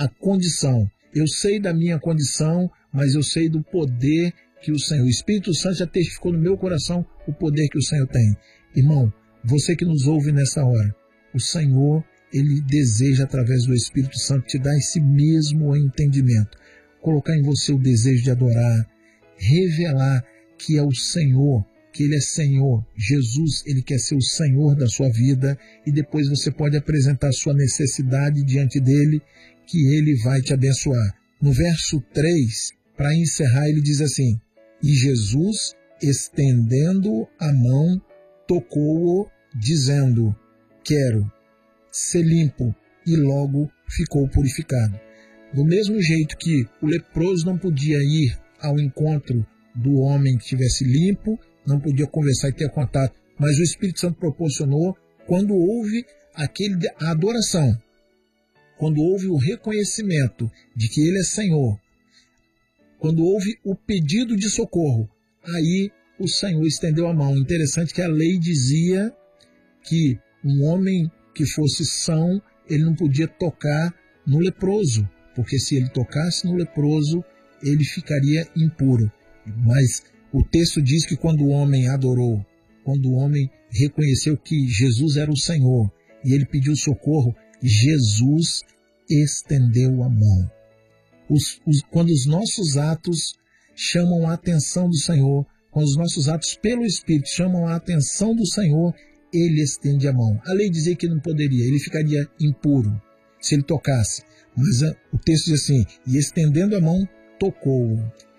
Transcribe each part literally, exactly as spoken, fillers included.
a condição. Eu sei da minha condição, mas eu sei do poder que o Senhor, o Espírito Santo já testificou no meu coração o poder que o Senhor tem. Irmão, você que nos ouve nessa hora, o Senhor, Ele deseja, através do Espírito Santo, te dar esse mesmo entendimento. Colocar em você o desejo de adorar, revelar que é o Senhor, que Ele é Senhor. Jesus, Ele quer ser o Senhor da sua vida, e depois você pode apresentar a sua necessidade diante dEle, que Ele vai te abençoar. No verso três, para encerrar, ele diz assim: e Jesus, estendendo a mão, tocou-o, dizendo: quero ser limpo, e logo ficou purificado. Do mesmo jeito que o leproso não podia ir ao encontro do homem que estivesse limpo, não podia conversar e ter contato, mas o Espírito Santo proporcionou quando houve aquele, a adoração, quando houve o reconhecimento de que Ele é Senhor, quando houve o pedido de socorro, aí o Senhor estendeu a mão. Interessante que a lei dizia que um homem que fosse são, ele não podia tocar no leproso, porque se ele tocasse no leproso, ele ficaria impuro. Mas o texto diz que quando o homem adorou, quando o homem reconheceu que Jesus era o Senhor e ele pediu socorro, Jesus estendeu a mão. Os, os, quando os nossos atos chamam a atenção do Senhor, quando os nossos atos pelo Espírito chamam a atenção do Senhor, Ele estende a mão. A lei dizia que não poderia, ele ficaria impuro se ele tocasse. Mas a, o texto diz assim: e estendendo a mão, tocou.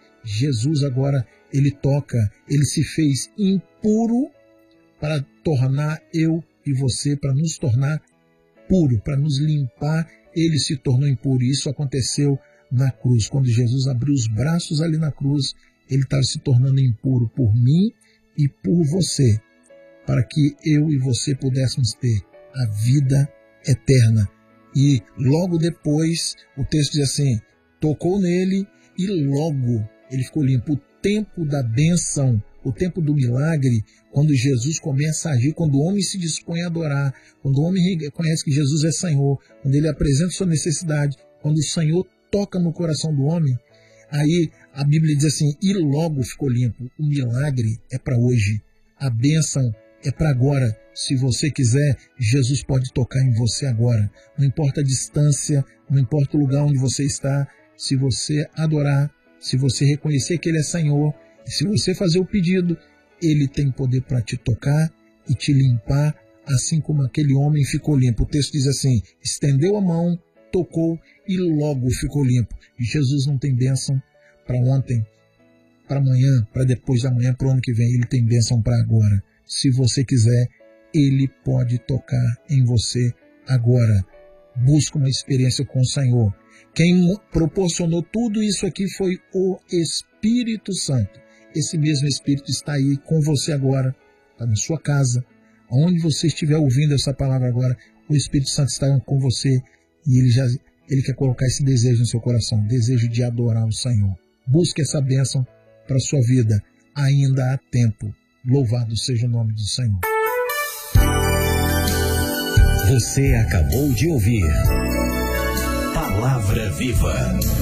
Jesus agora, Ele toca, Ele se fez impuro para tornar eu e você, para nos tornar puro, para nos limpar. Ele se tornou impuro. E isso aconteceu na cruz. Quando Jesus abriu os braços ali na cruz, Ele estava se tornando impuro por mim e por você, para que eu e você pudéssemos ter a vida eterna. E logo depois, o texto diz assim: tocou nele e logo ele ficou limpo. O tempo da bênção, o tempo do milagre, quando Jesus começa a agir, quando o homem se dispõe a adorar, quando o homem reconhece que Jesus é Senhor, quando ele apresenta sua necessidade, quando o Senhor toca no coração do homem, aí a Bíblia diz assim: e logo ficou limpo. O milagre é para hoje, a bênção é para agora. Se você quiser, Jesus pode tocar em você agora. Não importa a distância, não importa o lugar onde você está, se você adorar, se você reconhecer que Ele é Senhor, e se você fazer o pedido, Ele tem poder para te tocar e te limpar, assim como aquele homem ficou limpo. O texto diz assim: estendeu a mão, tocou e logo ficou limpo. E Jesus não tem bênção para ontem, para amanhã, para depois da manhã, para o ano que vem. Ele tem bênção para agora. Se você quiser, Ele pode tocar em você agora. Busca uma experiência com o Senhor. Quem proporcionou tudo isso aqui foi o Espírito Santo. Esse mesmo Espírito está aí com você agora, está na sua casa, onde você estiver ouvindo essa palavra agora, o Espírito Santo está com você e ele, já, ele quer colocar esse desejo no seu coração, desejo de adorar o Senhor. Busque essa bênção para a sua vida. Ainda há tempo. Louvado seja o nome do Senhor. Você acabou de ouvir Palavra Viva.